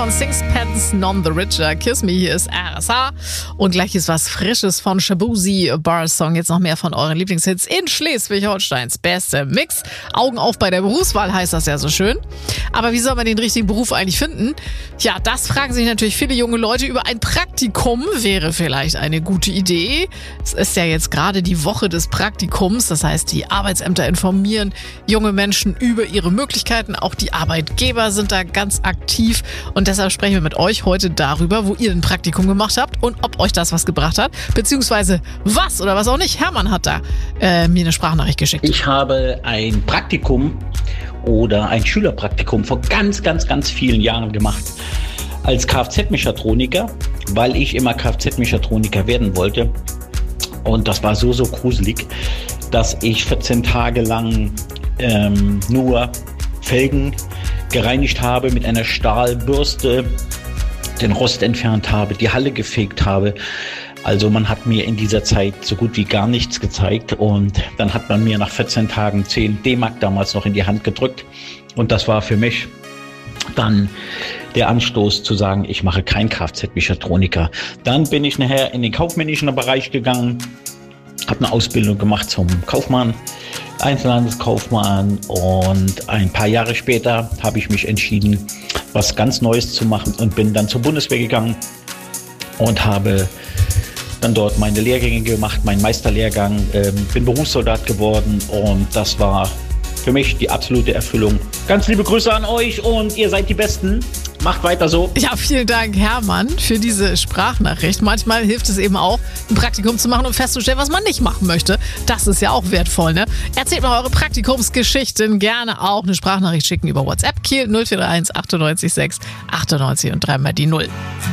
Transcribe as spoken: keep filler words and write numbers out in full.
Von Sixpence None the Richer. Kiss Me, hier ist R S H. Und gleich ist was Frisches von Shabuzi, Bar Song. Jetzt noch mehr von euren Lieblingshits in Schleswig-Holsteins beste Mix. Augen auf bei der Berufswahl heißt das ja so schön. Aber wie soll man den richtigen Beruf eigentlich finden? Ja, das fragen sich natürlich viele junge Leute. Über ein Praktikum wäre vielleicht eine gute Idee. Es ist ja jetzt gerade die Woche des Praktikums. Das heißt, die Arbeitsämter informieren junge Menschen über ihre Möglichkeiten. Auch die Arbeitgeber sind da ganz aktiv. Und deshalb sprechen wir mit euch heute darüber, wo ihr ein Praktikum gemacht habt und ob euch das was gebracht hat, beziehungsweise was oder was auch nicht. Hermann hat da äh, mir eine Sprachnachricht geschickt. Ich habe ein Praktikum oder ein Schülerpraktikum vor ganz, ganz, ganz vielen Jahren gemacht als Kfz-Mechatroniker, weil ich immer Kfz-Mechatroniker werden wollte. Und das war so, so gruselig, dass ich vierzehn Tage lang ähm, nur Felgen gereinigt habe, mit einer Stahlbürste den Rost entfernt habe, die Halle gefegt habe. Also man hat mir in dieser Zeit so gut wie gar nichts gezeigt und dann hat man mir nach vierzehn Tagen zehn D-Mark damals noch in die Hand gedrückt und das war für mich dann der Anstoß zu sagen, ich mache kein Kfz-Mechatroniker. Dann bin ich nachher in den kaufmännischen Bereich gegangen, habe eine Ausbildung gemacht zum Kaufmann, Einzelhandelskaufmann und ein paar Jahre später habe ich mich entschieden, was ganz Neues zu machen und bin dann zur Bundeswehr gegangen und habe dann dort meine Lehrgänge gemacht, meinen Meisterlehrgang, äh, bin Berufssoldat geworden und das war für mich die absolute Erfüllung. Ganz liebe Grüße an euch und ihr seid die Besten. Macht weiter so. Ja, vielen Dank, Hermann, für diese Sprachnachricht. Manchmal hilft es eben auch, ein Praktikum zu machen und festzustellen, was man nicht machen möchte. Das ist ja auch wertvoll, ne? Erzählt mal eure Praktikumsgeschichten. Gerne auch eine Sprachnachricht schicken über WhatsApp. Kiel null vier drei eins achtundneunzig sechs achtundneunzig und dreimal die Null.